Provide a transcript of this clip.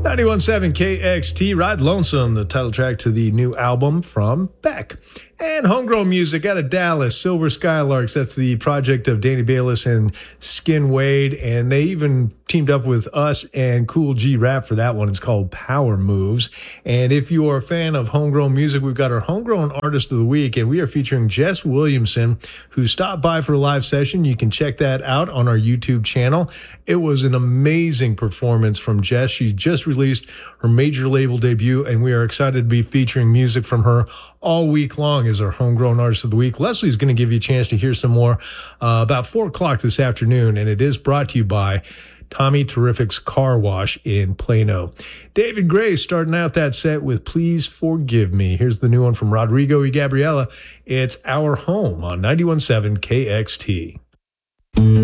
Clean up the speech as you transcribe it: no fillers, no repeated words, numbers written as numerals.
91.7 KXT, Ride Lonesome, the title track to the new album from Beck. And homegrown music out of Dallas, Silver Skylarks. That's the project of Danny Bayless and Skin Wade. And they even teamed up with us and Cool G Rap for that one. It's called Power Moves. And if you are a fan of homegrown music, we've got our Homegrown Artist of the Week. And we are featuring Jess Williamson, who stopped by for a live session. You can check that out on our YouTube channel. It was an amazing performance from Jess. She just released her major label debut, and we are excited to be featuring music from her all week long as our Homegrown Artist of the Week. Leslie's going to give you a chance to hear some more about 4 o'clock this afternoon, and it is brought to you by Tommy Terrific's Car Wash in Plano. David Gray starting out that set with Please Forgive Me. Here's the new one from Rodrigo y Gabriela. It's Our Home on 91.7 KXT.